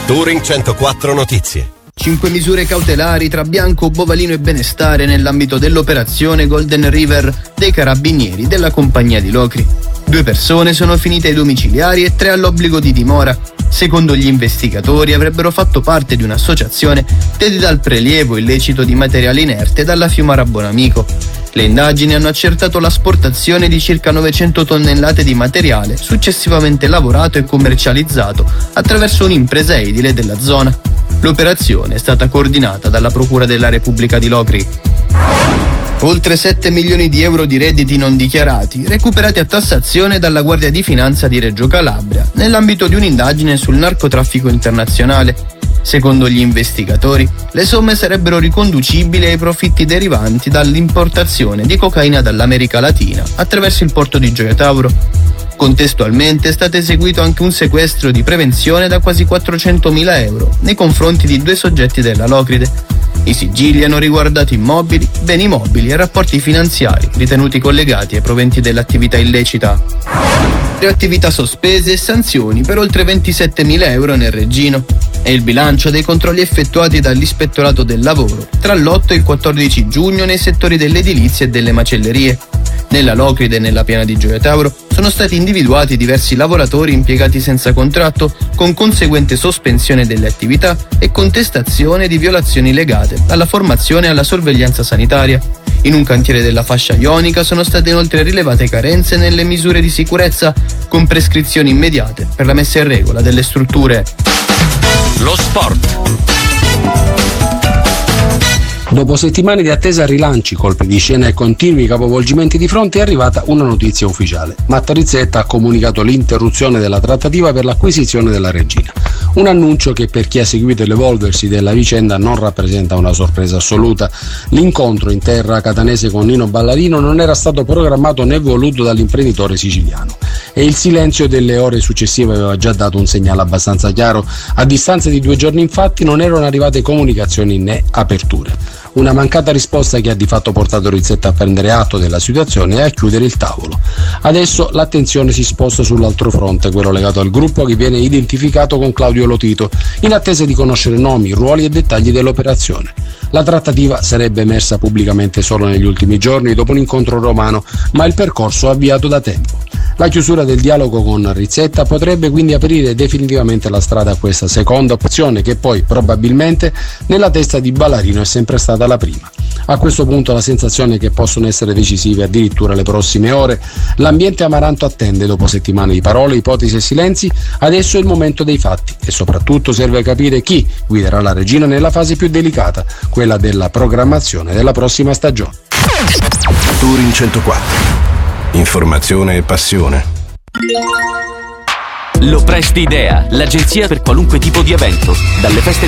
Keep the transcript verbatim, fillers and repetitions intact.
Touring centoquattro Notizie. Cinque misure cautelari tra Bianco, Bovalino e Benestare nell'ambito dell'operazione Golden River dei Carabinieri della compagnia di Locri. Due persone sono finite ai domiciliari e tre all'obbligo di dimora. Secondo gli investigatori avrebbero fatto parte di un'associazione dedita al prelievo illecito di materiale inerte dalla Fiumara Bonamico. Le indagini hanno accertato l'asportazione di circa novecento tonnellate di materiale successivamente lavorato e commercializzato attraverso un'impresa edile della zona. L'operazione è stata coordinata dalla Procura della Repubblica di Locri. Oltre sette milioni di euro di redditi non dichiarati, recuperati a tassazione dalla Guardia di Finanza di Reggio Calabria, nell'ambito di un'indagine sul narcotraffico internazionale. Secondo gli investigatori, le somme sarebbero riconducibili ai profitti derivanti dall'importazione di cocaina dall'America Latina attraverso il porto di Gioia Tauro. Contestualmente è stato eseguito anche un sequestro di prevenzione da quasi quattrocentomila euro nei confronti di due soggetti della Locride. I sigilli hanno riguardato immobili, beni mobili e rapporti finanziari ritenuti collegati ai proventi dell'attività illecita. Le attività sospese e sanzioni per oltre ventisettemila euro nel Reggino. È il bilancio dei controlli effettuati dall'Ispettorato del Lavoro tra l'otto e il quattordici giugno nei settori dell'edilizia e delle macellerie. Nella Locride e nella piana di Gioia Tauro sono stati individuati diversi lavoratori impiegati senza contratto, con conseguente sospensione delle attività e contestazione di violazioni legate alla formazione e alla sorveglianza sanitaria. In un cantiere della fascia ionica sono state inoltre rilevate carenze nelle misure di sicurezza, con prescrizioni immediate per la messa in regola delle strutture. Lo sport. Dopo settimane di attesa, rilanci, colpi di scena e continui capovolgimenti di fronte, è arrivata una notizia ufficiale. Matta Rizzetta ha comunicato l'interruzione della trattativa per l'acquisizione della regina. Un annuncio che per chi ha seguito l'evolversi della vicenda non rappresenta una sorpresa assoluta. L'incontro in terra catanese con Nino Ballarino non era stato programmato né voluto dall'imprenditore siciliano e il silenzio delle ore successive aveva già dato un segnale abbastanza chiaro. A distanza di due giorni infatti non erano arrivate comunicazioni né aperture. Una mancata risposta che ha di fatto portato Rizzetta a prendere atto della situazione e a chiudere il tavolo. Adesso l'attenzione si sposta sull'altro fronte, quello legato al gruppo che viene identificato con Claudio Lotito, in attesa di conoscere nomi, ruoli e dettagli dell'operazione. La trattativa sarebbe emersa pubblicamente solo negli ultimi giorni dopo un incontro romano, ma il percorso è avviato da tempo. La chiusura del dialogo con Rizzetta potrebbe quindi aprire definitivamente la strada a questa seconda opzione, che poi probabilmente nella testa di Ballarino è sempre stata la prima. A questo punto la sensazione è che possono essere decisive addirittura le prossime ore. L'ambiente amaranto attende, dopo settimane di parole, ipotesi e silenzi. Adesso è il momento dei fatti e soprattutto serve capire chi guiderà la regina nella fase più delicata, quella della programmazione della prossima stagione. Touring centoquattro. Informazione e passione. Lo Presti Idea, l'agenzia per qualunque tipo di evento, dalle feste